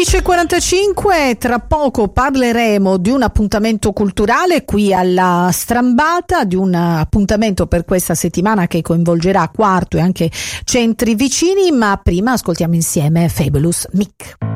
11:45, tra poco parleremo di un appuntamento culturale qui alla Strambata, di un appuntamento per questa settimana che coinvolgerà Quarto e anche centri vicini, ma prima ascoltiamo insieme Fabulous Mick.